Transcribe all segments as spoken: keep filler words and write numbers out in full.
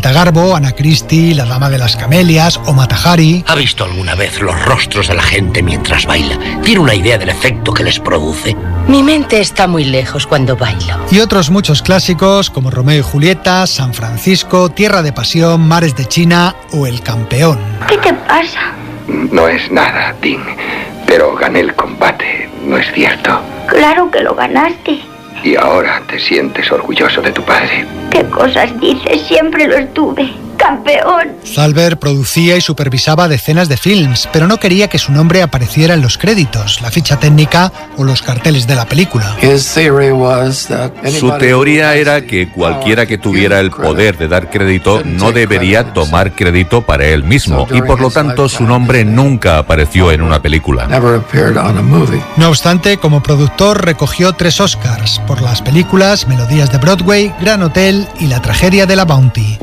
Greta Garbo, Anna Christie, La Dama de las Camelias o Mata Hari. ¿Ha visto alguna vez los rostros de la gente mientras baila? ¿Tiene una idea del efecto que les produce? Mi mente está muy lejos cuando bailo. Y otros muchos clásicos como Romeo y Julieta, San Francisco, Tierra de Pasión, Mares de China o El Campeón. ¿Qué te pasa? No es nada, Dean, pero gané el combate, ¿no es cierto? Claro que lo ganaste. Y ahora te sientes orgulloso de tu padre. ¿Qué cosas dices? Siempre lo estuve. ¡Campeón! Thalberg producía y supervisaba decenas de films, pero no quería que su nombre apareciera en los créditos, la ficha técnica o los carteles de la película. Su teoría era que cualquiera que tuviera el poder de dar crédito no debería tomar crédito para él mismo, y por lo tanto su nombre nunca apareció en una película. No obstante, como productor recogió tres Oscars por las películas Melodías de Broadway, Gran Hotel y La Tragedia de la Bounty.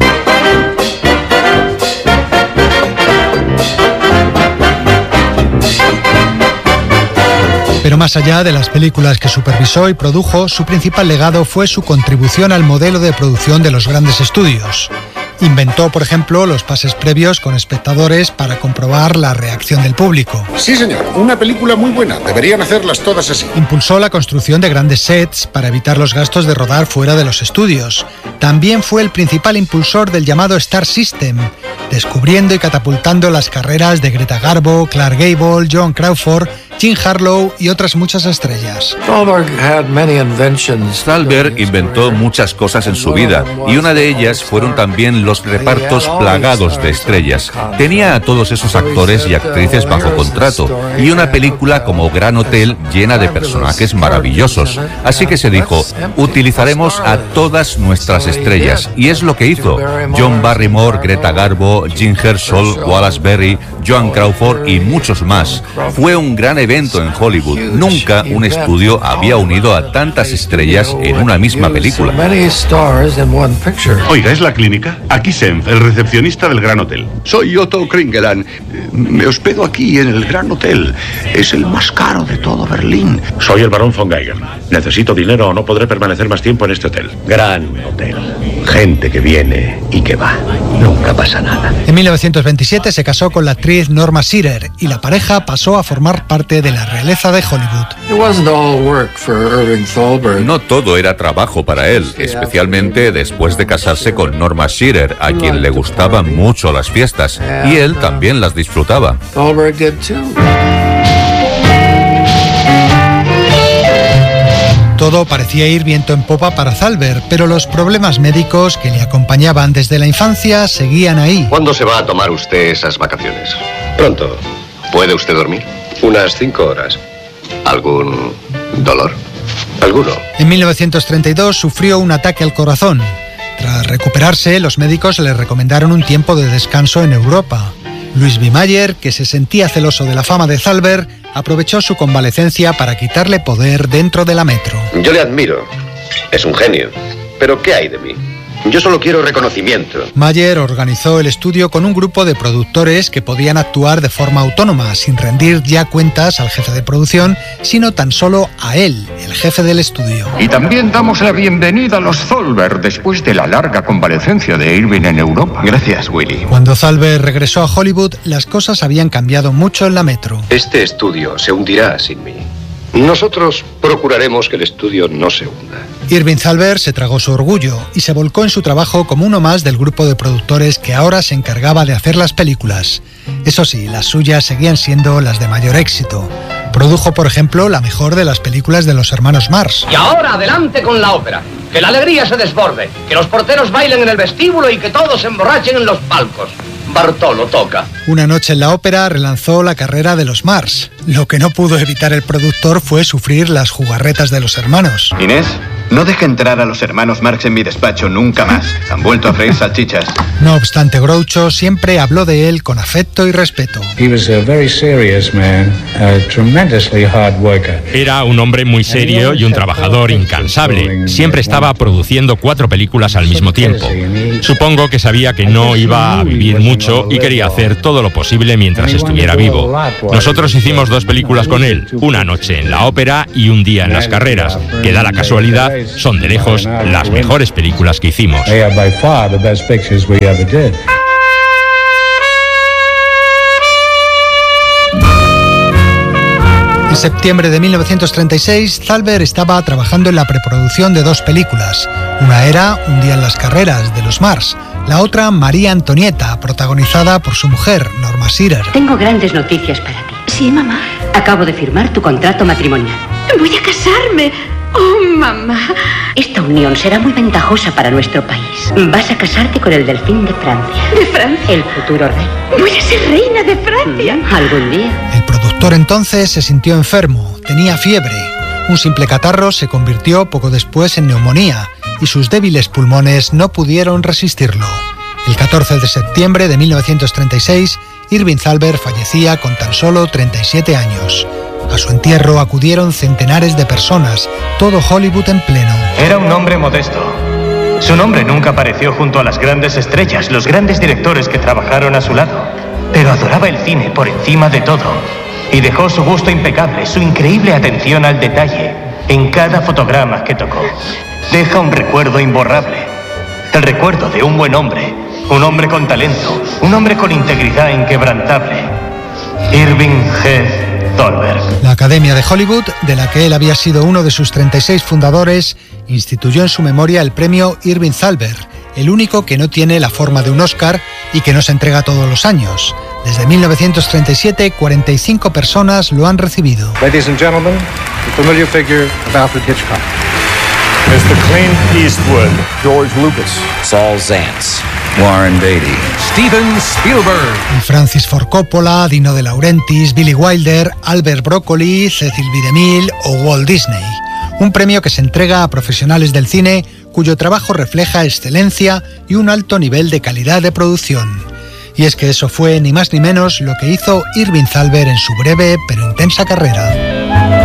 Pero más allá de las películas que supervisó y produjo, su principal legado fue su contribución al modelo de producción de los grandes estudios. Inventó, por ejemplo, los pases previos con espectadores para comprobar la reacción del público. Sí, señor. Una película muy buena. Deberían hacerlas todas así. Impulsó la construcción de grandes sets para evitar los gastos de rodar fuera de los estudios. También fue el principal impulsor del llamado Star System, descubriendo y catapultando las carreras de Greta Garbo, Clark Gable, Joan Crawford, Jean Harlow y otras muchas estrellas. Thalberg inventó muchas cosas en su vida, y una de ellas fueron también los repartos plagados de estrellas. Tenía a todos esos actores y actrices bajo contrato, y una película como Gran Hotel llena de personajes maravillosos. Así que se dijo, utilizaremos a todas nuestras estrellas, y es lo que hizo. John Barrymore, Greta Garbo, Jean Hersholt, Wallace Beery, Joan Crawford y muchos más. Fue un gran evento en Hollywood. Nunca un estudio había unido a tantas estrellas en una misma película. Oiga, ¿es la clínica? Aquí Senf, el recepcionista del Gran Hotel. Soy Otto Kringelan. Me hospedo aquí en el Gran Hotel. Es el más caro de todo Berlín. Soy el barón von Geiger. Necesito dinero o no podré permanecer más tiempo en este hotel. Gran hotel. Gente que viene y que va. Nunca pasa nada. En mil novecientos veintisiete se casó con la actriz Norma Shearer y la pareja pasó a formar parte de la realeza de Hollywood. No todo era trabajo para él, especialmente después de casarse con Norma Shearer, a quien le gustaban mucho las fiestas, y él también las disfrutaba. Todo parecía ir viento en popa para Thalberg, pero los problemas médicos que le acompañaban desde la infancia seguían ahí. ¿Cuándo se va a tomar usted esas vacaciones? Pronto. ¿Puede usted dormir? Unas cinco horas. ¿Algún dolor? ¿Alguno? En mil novecientos treinta y dos sufrió un ataque al corazón. Tras recuperarse, los médicos le recomendaron un tiempo de descanso en Europa. Louis B. Mayer, que se sentía celoso de la fama de Thalberg, aprovechó su convalecencia para quitarle poder dentro de la Metro. Yo le admiro. Es un genio. Pero ¿qué hay de mí? Yo solo quiero reconocimiento. Mayer organizó el estudio con un grupo de productores que podían actuar de forma autónoma, sin rendir ya cuentas al jefe de producción, sino tan solo a él, el jefe del estudio. Y también damos la bienvenida a los Thalberg después de la larga convalecencia de Irving en Europa. Gracias, Willy. Cuando Thalberg regresó a Hollywood, las cosas habían cambiado mucho en la Metro. Este estudio se hundirá sin mí. Nosotros procuraremos que el estudio no se hunda. Irving Thalberg se tragó su orgullo y se volcó en su trabajo como uno más del grupo de productores que ahora se encargaba de hacer las películas. Eso sí, las suyas seguían siendo las de mayor éxito. Produjo, por ejemplo, la mejor de las películas de los hermanos Marx. Y ahora adelante con la ópera. Que la alegría se desborde, que los porteros bailen en el vestíbulo y que todos se emborrachen en los palcos. Bartolo toca. Una noche en la ópera relanzó la carrera de los Marx. Lo que no pudo evitar el productor fue sufrir las jugarretas de los hermanos. Inés, no deje entrar a los hermanos Marx en mi despacho nunca más. Han vuelto a freír salchichas. No obstante, Groucho siempre habló de él con afecto y respeto. Era un hombre muy serio y un trabajador incansable. Siempre estaba produciendo cuatro películas al mismo tiempo. Supongo que sabía que no iba a vivir mucho y quería hacer todo lo posible mientras estuviera vivo. Nosotros hicimos dos películas con él, Una noche en la ópera y Un día en las carreras, que da la casualidad, son de lejos las mejores películas que hicimos. ever did. En septiembre de mil novecientos treinta y seis, Thalberg estaba trabajando en la preproducción de dos películas. Una era Un día en las carreras, de los Mars. La otra, María Antonieta, protagonizada por su mujer, Norma Shearer. Tengo grandes noticias para ti. Sí, mamá. Acabo de firmar tu contrato matrimonial. Voy a casarme. Oh, mamá. Esta unión será muy ventajosa para nuestro país. Vas a casarte con el delfín de Francia. ¿De Francia? El futuro rey. Voy a ser reina de Francia. Mm, algún día. El productor entonces se sintió enfermo, tenía fiebre. Un simple catarro se convirtió poco después en neumonía y sus débiles pulmones no pudieron resistirlo. El catorce de septiembre de mil novecientos treinta y seis, Irving Thalberg fallecía con tan solo treinta y siete años. A su entierro acudieron centenares de personas, todo Hollywood en pleno. Era un hombre modesto. Su nombre nunca apareció junto a las grandes estrellas, los grandes directores que trabajaron a su lado. Pero adoraba el cine por encima de todo. Y dejó su gusto impecable, su increíble atención al detalle en cada fotograma que tocó. Deja un recuerdo imborrable. El recuerdo de un buen hombre, un hombre con talento, un hombre con integridad inquebrantable. Irving G. Thalberg. La Academia de Hollywood, de la que él había sido uno de sus treinta y seis fundadores, instituyó en su memoria el premio Irving Thalberg, el único que no tiene la forma de un Oscar y que no se entrega todos los años. Desde mil novecientos treinta y siete, cuarenta y cinco personas lo han recibido. Ladies and gentlemen, the familiar figure of Alfred Hitchcock. mister Clint Eastwood. George Lucas. Saul Zaentz. Warren Beatty. Steven Spielberg. Y Francis Ford Coppola, Dino De Laurentiis, Billy Wilder, Albert Broccoli, Cecil B. DeMille o Walt Disney. Un premio que se entrega a profesionales del cine cuyo trabajo refleja excelencia y un alto nivel de calidad de producción. Y es que eso fue ni más ni menos lo que hizo Irving Thalberg en su breve pero intensa carrera.